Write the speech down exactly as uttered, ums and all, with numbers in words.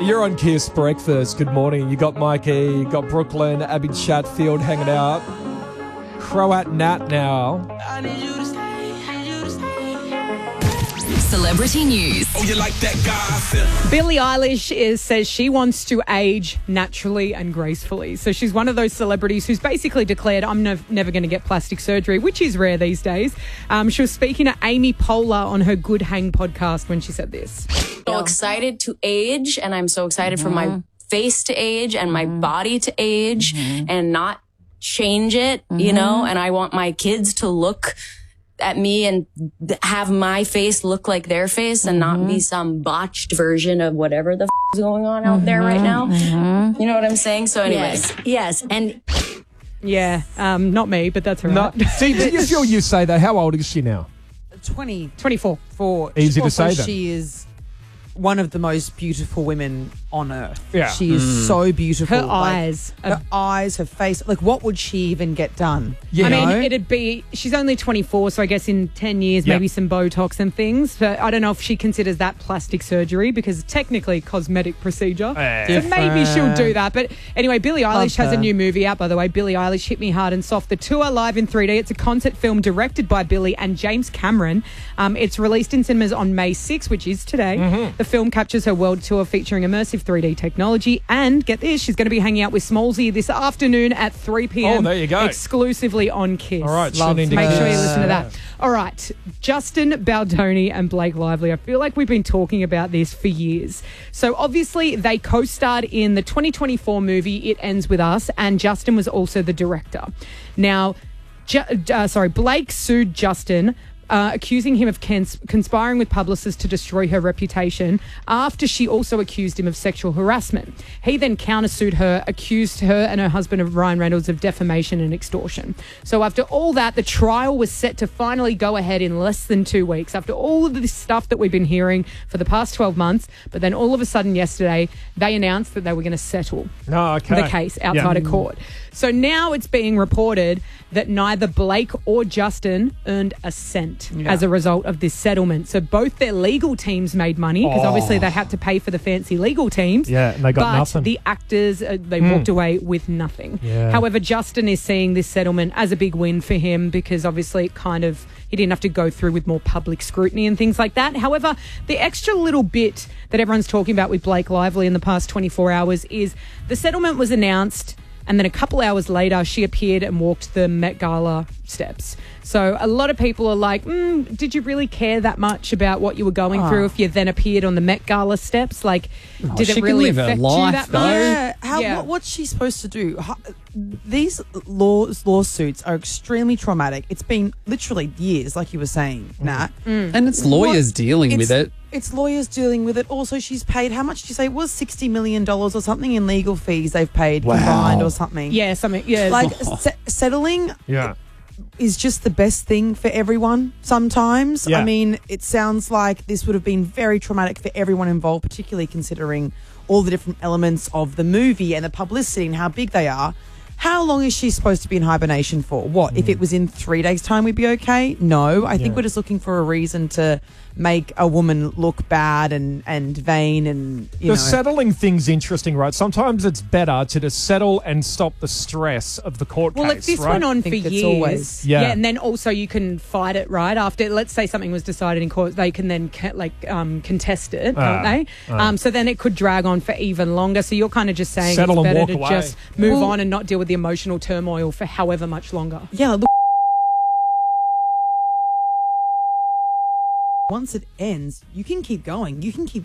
you're on Kiss Breakfast. Good morning. You got Mikey, you got Brooklyn, Abby Chatfield hanging out. Croat Nat now. I need you to stay, I need you to stay. Celebrity news. Oh, you like that gossip? Billie Eilish is says she wants to age naturally and gracefully. So she's one of those celebrities who's basically declared, I'm no, never going to get plastic surgery, which is rare these days. Um, she was speaking to Amy Poehler on her Good Hang podcast when she said this. So excited to age, and I'm so excited for my face to age and my body to age and not change it, you know, and I want my kids to look at me and have my face look like their face and not be some botched version of whatever the f- is going on out there right now. You know what I'm saying? So anyways. Yes, yes. And Yeah, um, not me, but that's all right. No, see, did you feel you say that? How old is she now? twenty twenty-four. For Easy to also say then. She is one of the most beautiful women on earth. Yeah. She is so beautiful. Her Like, eyes. her eyes, her face. Like, what would she even get done? Yeah. I mean, know? it'd be, she's only twenty-four, so I guess in ten years, Yeah. maybe some Botox and things. But I don't know if she considers that plastic surgery because it's technically cosmetic procedure. Eh. So maybe she'll do that. But anyway, Billie Eilish has a her. new movie out, by the way. Billie Eilish, Hit Me Hard and Soft. The tour live in three D. It's a concert film directed by Billie and James Cameron. Um, it's released in cinemas on May sixth, which is today. Mm-hmm. The film captures her world tour featuring immersive three D technology. And get this, she's going to be hanging out with Smallsy this afternoon at three p.m. Oh, there you go. Exclusively on Kiss. All right, Love tune into Make Kiss. sure you listen to that. All right, Justin Baldoni and Blake Lively. I feel like we've been talking about this for years. So obviously they co-starred in the twenty twenty-four movie It Ends With Us, and Justin was also the director. Now, Ju- uh, sorry, Blake sued Justin, Uh, accusing him of cons- conspiring with publicists to destroy her reputation after she also accused him of sexual harassment. He then countersued her, accused her and her husband of Ryan Reynolds of defamation and extortion. So after all that, the trial was set to finally go ahead in less than two weeks. After all of this stuff that we've been hearing for the past twelve months, but then all of a sudden yesterday, they announced that they were going to settle Oh, okay. the case outside Yeah. of court. So now it's being reported that neither Blake or Justin earned a cent as a result of this settlement. So both their legal teams made money because Oh. obviously they had to pay for the fancy legal teams. Yeah, and they got but nothing. the actors, uh, they walked away with nothing. Yeah. However, Justin is seeing this settlement as a big win for him because obviously it kind of, he didn't have to go through with more public scrutiny and things like that. However, the extra little bit that everyone's talking about with Blake Lively in the past twenty-four hours is the settlement was announced, and then a couple hours later, she appeared and walked the Met Gala steps. So a lot of people are like, mm, did you really care that much about what you were going through if you then appeared on the Met Gala steps? Like, did she it can really live her affect you life, that though. much? Yeah, how, Yeah. What, what's she supposed to do? How, these laws, lawsuits are extremely traumatic. It's been literally years, like you were saying, Nat. And it's lawyers What- dealing with it's- it. It's lawyers dealing with it. Also, she's paid, how much did you say? It was sixty million dollars or something in legal fees they've paid combined or something. Yeah, something. Yeah, Like, se- settling Yeah. is just the best thing for everyone sometimes. Yeah. I mean, it sounds like this would have been very traumatic for everyone involved, particularly considering all the different elements of the movie and the publicity and how big they are. How long is she supposed to be in hibernation for? What, if it was in three days' time, we'd be okay? No, I think Yeah. we're just looking for a reason to make a woman look bad and, and vain and, you The know. settling thing's interesting, right? Sometimes it's better to just settle and stop the stress of the court Well, case, if this right? went on I for think it's years, always- Yeah. and then also you can fight it, right? After, let's say something was decided in court, they can then ca- like um, contest it, Ah, can't they? ah. Um, so then it could drag on for even longer. So you're kind of just saying Settle it's and better walk to away. just move Well- on and not deal with the emotional turmoil for however much longer. Yeah, look. Once it ends, you can keep going. You can keep